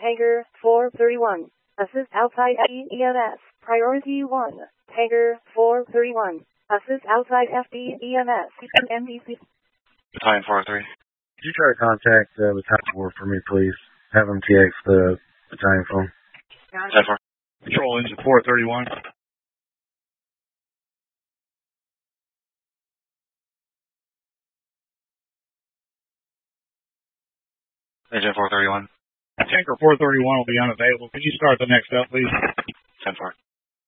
Tanker 431. Assist outside FD-EMS. Priority 1. Tanker 431. Assist outside FD-EMS. MDC. Battalion 403. Could you try to contact Battalion 4 for me, please? Have them TX the battalion phone. Battalion 4. Control engine 431. Engine 431. Tanker 431 will be unavailable. Could you start the next up, please? 10-4.